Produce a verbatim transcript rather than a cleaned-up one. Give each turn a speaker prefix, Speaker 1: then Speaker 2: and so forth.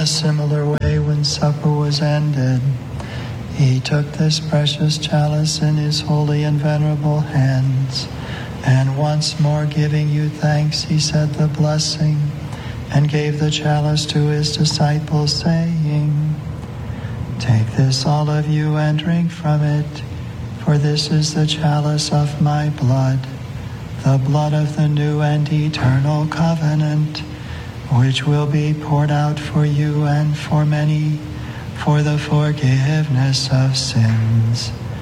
Speaker 1: similar way, when supper was ended, he took this precious chalice in his holy and venerable hands, and once more giving you thanks, he said the blessing, and gave the chalice to his disciples, saying, "Take this, all of you, and drink from it, for this is the chalice of my blood, the blood of the new and eternal covenant, which will be poured out for you and for many, for the forgiveness of sins.